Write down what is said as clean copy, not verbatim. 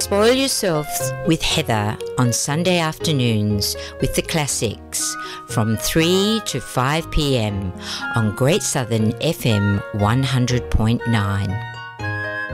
Spoil yourselves with Heather on Sunday afternoons with the classics from 3 to 5 p.m. on Great Southern FM 100.9.